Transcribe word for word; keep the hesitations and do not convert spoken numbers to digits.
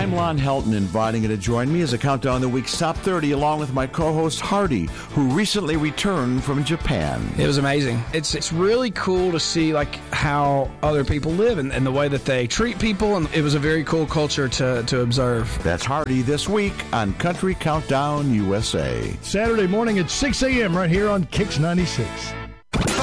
I'm Lon Helton, inviting you to join me as I count down the week's top thirty, along with my co-host Hardy, who recently returned from Japan. It was amazing. It's it's really cool to see like how other people live and, and the way that they treat people, and it was a very cool culture to, to observe. That's Hardy this week on Country Countdown U S A. Saturday morning at six a.m. right here on Kix ninety-six.